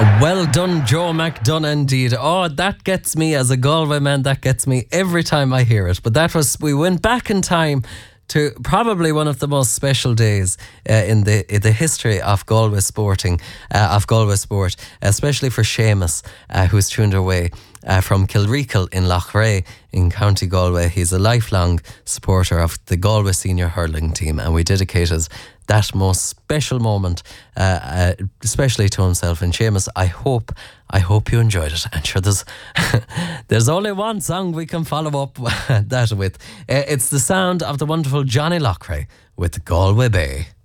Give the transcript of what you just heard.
Well done, Joe McDonough, indeed. Oh, that gets me as a Galway man. That gets me every time I hear it. But we went back in time to probably one of the most special days in the history of Galway sport, especially for Seamus, who's tuned away from Kilreekle in Loughrea in County Galway. He's a lifelong supporter of the Galway senior hurling team, and we dedicated that most special moment, especially to himself. And Seamus, I hope you enjoyed it. And sure, there's only one song we can follow up that with. It's the sound of the wonderful Johnny Loughrea with Galway Bay.